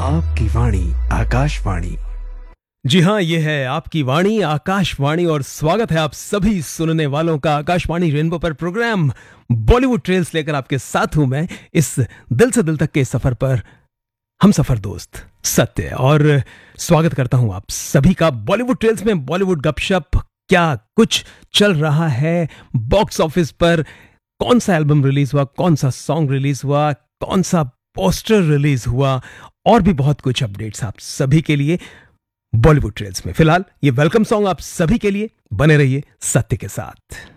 आपकी वाणी आकाशवाणी। जी हाँ, ये है आपकी वाणी आकाशवाणी और स्वागत है आप सभी सुनने वालों का आकाशवाणी रेनबो पर प्रोग्राम बॉलीवुड ट्रेल्स लेकर आपके साथ हूं मैं इस दिल से दिल तक के सफर पर। हम सफर दोस्त सत्य और स्वागत करता हूं आप सभी का बॉलीवुड ट्रेल्स में। बॉलीवुड गपशप, क्या कुछ चल रहा है बॉक्स ऑफिस पर, कौन सा एल्बम रिलीज हुआ, कौन सा सॉन्ग रिलीज हुआ, कौन सा पोस्टर रिलीज हुआ और भी बहुत कुछ अपडेट्स आप सभी के लिए बॉलीवुड ट्रेल्स में। फिलहाल ये वेलकम सॉन्ग आप सभी के लिए, बने रहिए सत्य के साथ।